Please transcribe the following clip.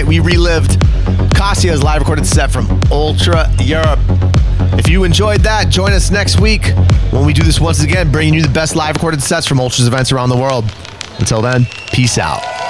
night, we relived Cassia's live recorded set from Ultra Europe. If you enjoyed that, join us next week when we do this once again, bringing you the best live recorded sets from Ultra's events around the world. Until then, peace out.